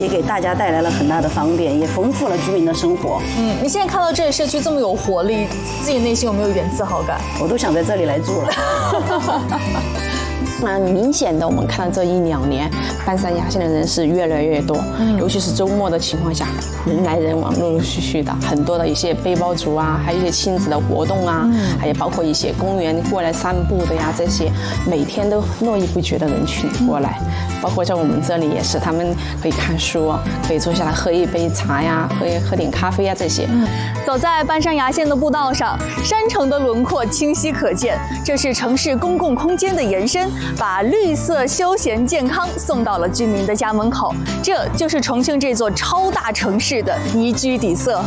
也给大家带来了很大的方便，也丰富了居民的生活。 你现在看到这个社区这么有活力，自己内心有没有一点自豪感？ 我都想在这里来住了。 明显的，我们看到这1-2年，半山崖线的人是越来越多，尤其是周末的情况下，人来人往，陆陆续续的，很多的一些背包族啊，还有一些亲子的活动啊，还有包括一些公园过来散步的呀，这些每天都络绎不绝的人群过来，包括在我们这里也是，他们可以看书，可以坐下来喝一杯茶呀，喝点咖啡呀这些。 走在半山崖线的步道上，山城的轮廓清晰可见，这是城市公共空间的延伸，把绿色、休闲、健康送到了居民的家门口。这就是重庆这座超大城市的宜居底色。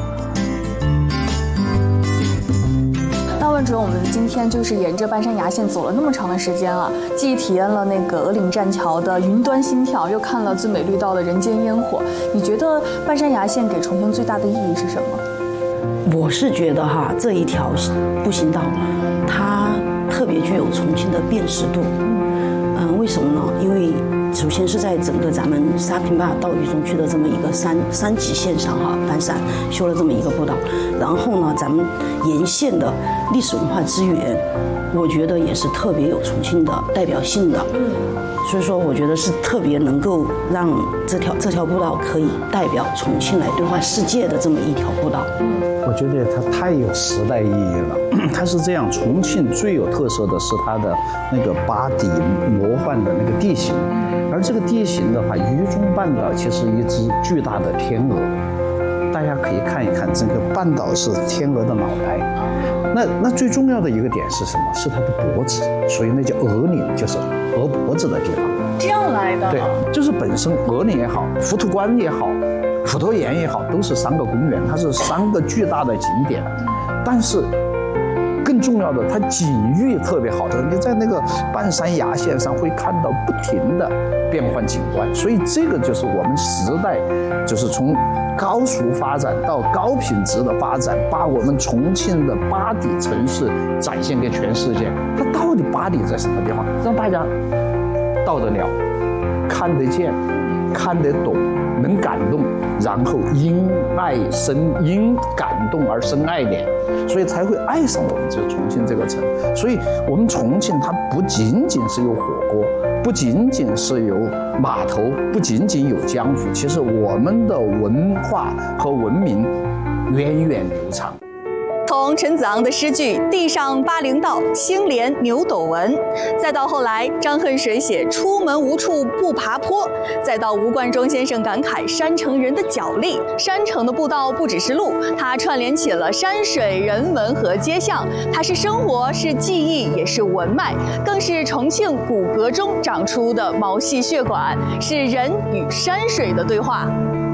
那万主任，我们今天就是沿着半山崖线走了那么长的时间啊，既体验了那个鹅岭栈桥的云端心跳，又看了最美绿道的人间烟火。你觉得半山崖线给重庆最大的意义是什么？ 我是觉得这一条步行道，它特别具有重庆的辨识度。为什么呢？因为首先是在整个咱们沙坪坝到渝中区的这么一个三级线上半山修了这么一个步道，然后呢，咱们沿线的历史文化资源，我觉得也是特别有重庆的代表性的。所以说，我觉得是特别能够让这条步道可以代表重庆来对话世界的这么一条步道。 我觉得它太有时代意义了。它是这样，重庆最有特色的是它的那个八底魔幻的那个地形，而这个地形的话，渝中半岛其实一只巨大的天鹅，大家可以看一看，整个半岛是天鹅的脑袋。那最重要的一个点是什么？是它的脖子，所以那叫鹅岭，就是鹅脖子的地方。 这样来的？ 对，就是本身鹅岭也好，浮屠关也好，虎头岩也好，都是3个公园，它是3个巨大的景点。但是更重要的，它景域特别好的，你在那个半山崖线上会看到不停的变换景观，所以这个就是我们时代，就是从高速发展到高品质的发展，把我们重庆的八底城市展现给全世界。它到底八底在什么地方，让大家到得了，看得见，看得懂，能感动，然后因感动而生爱恋，所以才会爱上我们这个重庆这个城。所以我们重庆它不仅仅是有火锅，不仅仅是有码头，不仅仅有江湖，其实我们的文化和文明源远流长。 从陈子昂的诗句“地上80道，青莲牛斗纹”，再到后来张恨水写“出门无处不爬坡”，再到吴冠中先生感慨山城人的脚力。山城的步道不只是路，它串联起了山水、人文和街巷，它是生活，是记忆，也是文脉，更是重庆骨骼中长出的毛细血管，是人与山水的对话。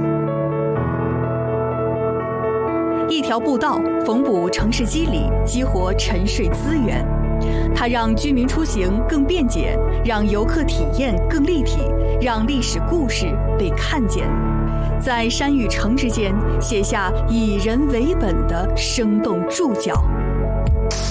一条步道缝补城市肌理，激活沉睡资源，它让居民出行更便捷，让游客体验更立体，让历史故事被看见，在山与城之间写下以人为本的生动注脚。